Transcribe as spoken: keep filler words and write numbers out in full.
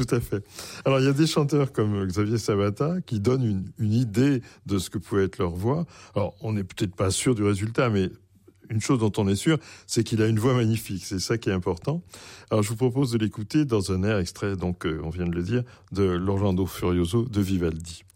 Tout à fait. Alors, il y a des chanteurs comme Xavier Sabata qui donnent une, une idée de ce que pouvait être leur voix. Alors, on n'est peut-être pas sûr du résultat, mais une chose dont on est sûr, c'est qu'il a une voix magnifique. C'est ça qui est important. Alors, je vous propose de l'écouter dans un air extrait, donc, euh, on vient de le dire, de l'Orlando Furioso de Vivaldi.